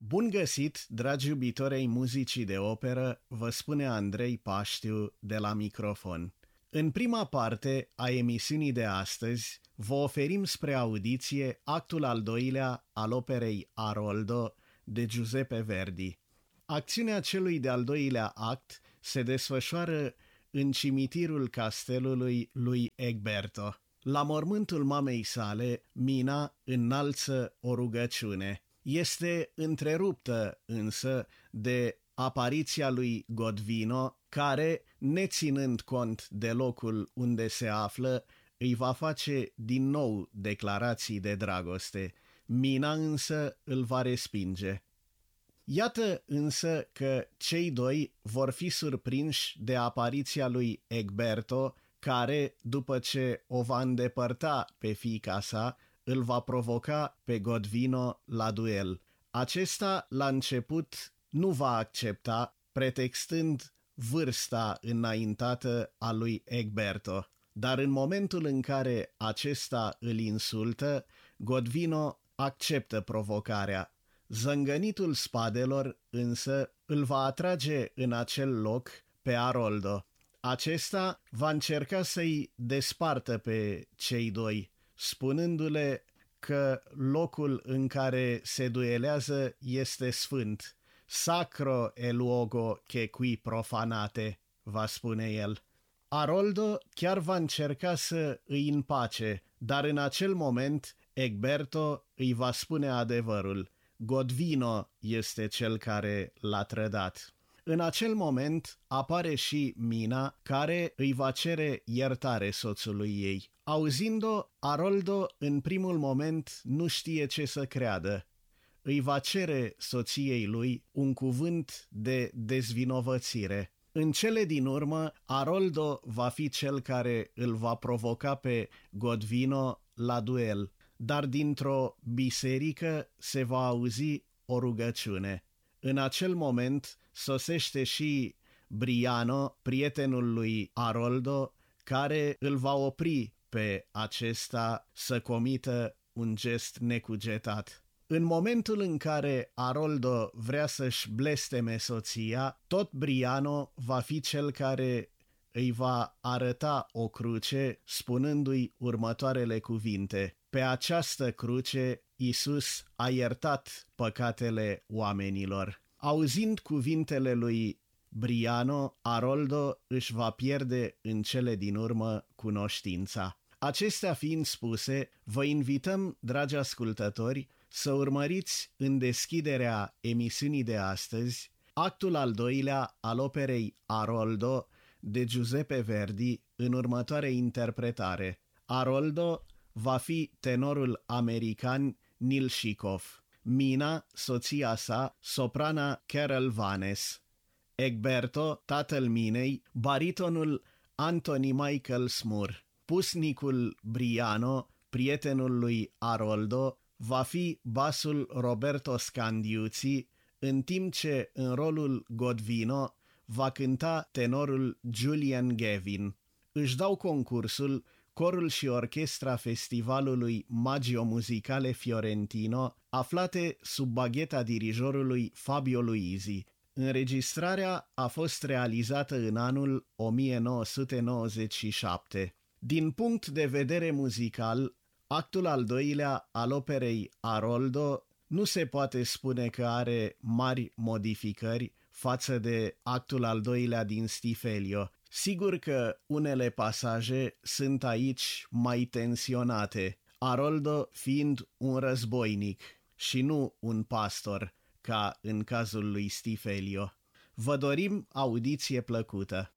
Bun găsit, dragi iubitori ai muzicii de operă, vă spune Andrei Paștiu de la microfon. În prima parte a emisiunii de astăzi vă oferim spre audiție actul al doilea al operei Aroldo de Giuseppe Verdi. Acțiunea celui de-al doilea act se desfășoară în cimitirul castelului lui Egberto. La mormântul mamei sale, Mina înalță o rugăciune. Este întreruptă însă de apariția lui Godvino, care, neținând cont de locul unde se află, îi va face din nou declarații de dragoste. Mina însă îl va respinge. Iată însă că cei doi vor fi surprinși de apariția lui Egberto, care, după ce o va îndepărta pe fiica sa, îl va provoca pe Godvino la duel. Acesta, la început, nu va accepta, pretextând vârsta înaintată a lui Egberto. Dar în momentul în care acesta îl insultă, Godvino acceptă provocarea. Zângănitul spadelor însă îl va atrage în acel loc pe Aroldo. Acesta va încerca să-i despartă pe cei doi, spunându-le că locul în care se duelează este sfânt. Sacro e luogo che qui profanate, va spune el. Aroldo chiar va încerca să îi împace, dar în acel moment Egberto îi va spune adevărul. Godvino este cel care l-a trădat. În acel moment apare și Mina, care îi va cere iertare soțului ei. Auzind-o, Aroldo în primul moment nu știe ce să creadă. Îi va cere soției lui un cuvânt de dezvinovățire. În cele din urmă, Aroldo va fi cel care îl va provoca pe Godvino la duel, dar dintr-o biserică se va auzi o rugăciune. În acel moment sosește și Briano, prietenul lui Aroldo, care îl va opri pe acesta să comită un gest necugetat. În momentul în care Aroldo vrea să-și blesteme soția, tot Briano va fi cel care îi va arăta o cruce, spunându-i următoarele cuvinte. Pe această cruce, Iisus a iertat păcatele oamenilor. Auzind cuvintele lui Briano, Aroldo își va pierde în cele din urmă cunoștința. Acestea fiind spuse, vă invităm, dragi ascultători, să urmăriți în deschiderea emisiunii de astăzi actul al doilea al operei Aroldo de Giuseppe Verdi în următoarea interpretare. Aroldo va fi tenorul american Neil Shikoff, Mina, soția sa, soprana Carol Vanes, Egberto, tatăl Minei, baritonul Anthony Michael Smur. Pusnicul Briano, prietenul lui Aroldo, va fi basul Roberto Scandiuzzi, în timp ce în rolul Godvino va cânta tenorul Julian Gavin. Își dau concursul corul și orchestra festivalului Maggio Musicale Fiorentino, aflate sub bagheta dirijorului Fabio Luisi. Înregistrarea a fost realizată în anul 1997. Din punct de vedere muzical, actul al doilea al operei Aroldo nu se poate spune că are mari modificări față de actul al doilea din Stifelio. Sigur că unele pasaje sunt aici mai tensionate, Aroldo fiind un războinic și nu un pastor, ca în cazul lui Stifelio. Vă dorim audiție plăcută!